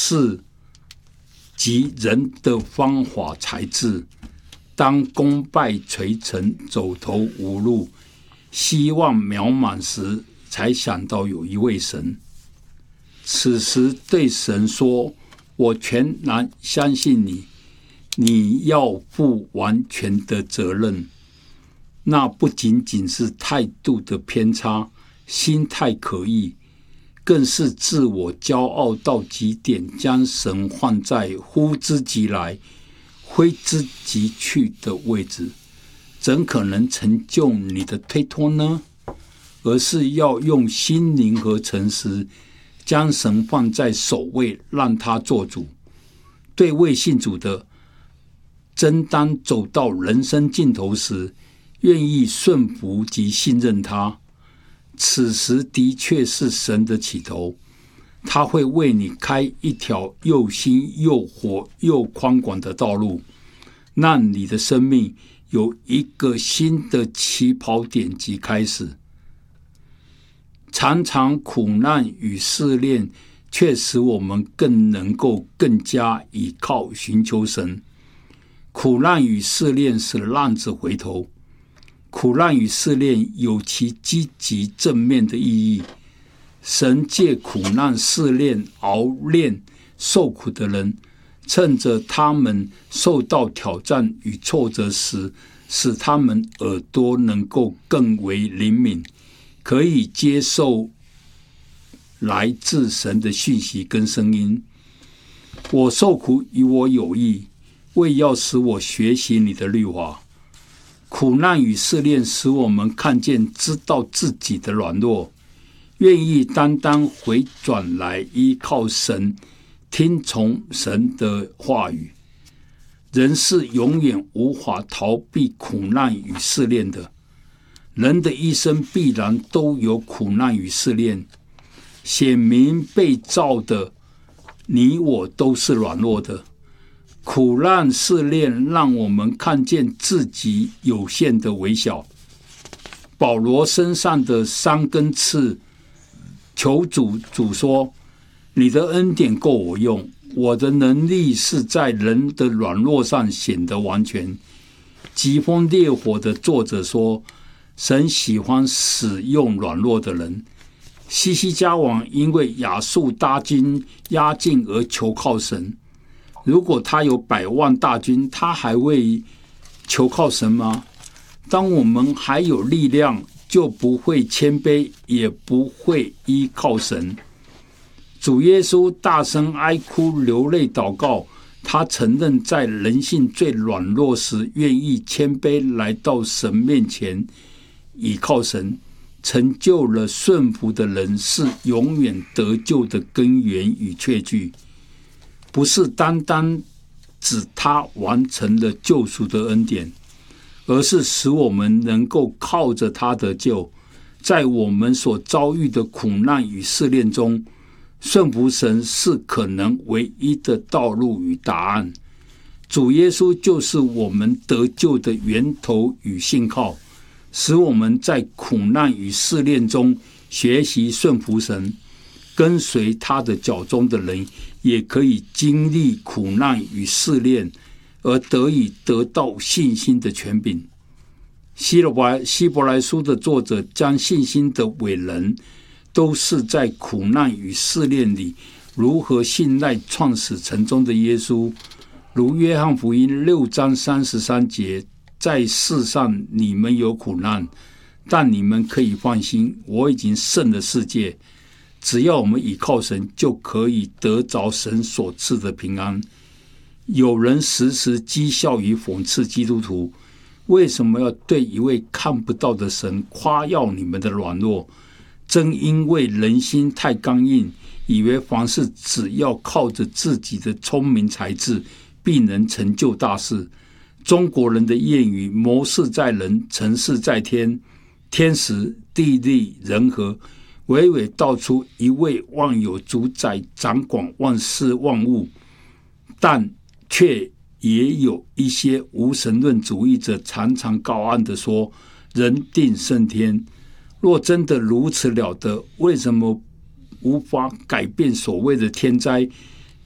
事及人的方法才智，当功败垂成、走投无路、希望渺茫时，才想到有一位神。此时对神说：我全然相信你，你要负完全的责任。那不仅仅是态度的偏差、心态可疑，更是自我骄傲到极点，将神放在呼之即来、挥之即去的位置，怎可能成就你的推脱呢？而是要用心灵和诚实，将神放在首位，让他做主。对未信主的，真当走到人生尽头时，愿意顺服及信任他。此时的确是神的起头，他会为你开一条又新又活又宽广的道路，让你的生命有一个新的起跑点及开始。常常苦难与试炼却使我们更加倚靠寻求神。苦难与试炼使浪子回头，苦难与试炼有其积极正面的意义。神借苦难试炼熬炼受苦的人，趁着他们受到挑战与挫折时，使他们耳朵能够更为灵敏，可以接受来自神的讯息跟声音。我受苦与我有益，为要使我学习你的律法。苦难与试炼使我们看见知道自己的软弱，愿意单单回转来依靠神，听从神的话语。人是永远无法逃避苦难与试炼的，人的一生必然都有苦难与试炼。显明被造的你我都是软弱的，苦难试炼让我们看见自己有限的微小。保罗身上的伤跟刺，求主说：你的恩典够我用，我的能力是在人的软弱上显得完全。疾风烈火的作者说，神喜欢使用软弱的人。西西家王因为亚述大军压境而求靠神，如果他有100万大军，他还会求靠神吗？当我们还有力量，就不会谦卑，也不会依靠神。主耶稣大声哀哭流泪祷告，他承认在人性最软弱时，愿意谦卑来到神面前倚靠神。成就了顺服的人，是永远得救的根源与确据，不是单单指他完成了救赎的恩典，而是使我们能够靠着他得救。在我们所遭遇的苦难与试炼中，顺服神是可能唯一的道路与答案。主耶稣就是我们得救的源头与信号，使我们在苦难与试炼中学习顺服神，跟随他的脚中的人也可以经历苦难与试炼，而得到信心的权柄。希伯来书的作者将信心的伟人都是在苦难与试炼里如何信赖创始成终的耶稣，如约翰福音6章33节，在世上你们有苦难，但你们可以放心，我已经胜了世界。只要我们倚靠神，就可以得着神所赐的平安。有人时时讥笑与讽刺基督徒，为什么要对一位看不到的神夸耀你们的软弱？正因为人心太刚硬，以为凡事只要靠着自己的聪明才智，必能成就大事。中国人的谚语，谋事在人，成事在天，天时地利人和，娓娓道出一位万有主宰，掌管万事万物。但却也有一些无神论主义者常常高傲地说，人定胜天。若真的如此了得，为什么无法改变所谓的天灾，